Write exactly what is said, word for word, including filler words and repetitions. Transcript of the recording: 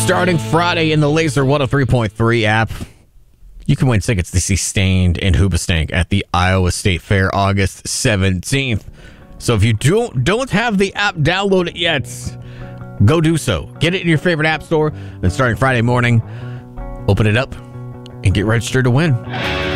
Starting Friday in the Laser one oh three point three app, you can win tickets to see Stained and Hoobastank at the Iowa State Fair August seventeenth. So if you don't, don't have the app downloaded yet, go do so. Get it in your favorite app store. Then starting Friday morning, open it up and get registered to win.